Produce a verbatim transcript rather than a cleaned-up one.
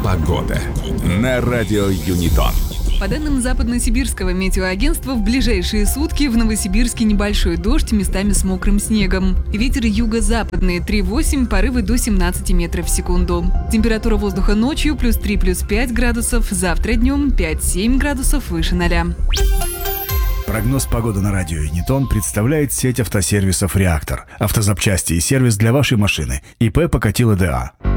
Погода на радио Юнитон. По данным Западно-Сибирского метеоагентства, в ближайшие сутки в Новосибирске небольшой дождь, местами с мокрым снегом. Ветер юго-западный три восемь, порывы до семнадцати метров в секунду. Температура воздуха ночью плюс три плюс пять градусов, завтра днем пять-семь градусов выше ноля. Прогноз погоды на радио Юнитон представляет сеть автосервисов «Реактор». Автозапчасти и сервис для вашей машины. ИП Покатило ДА.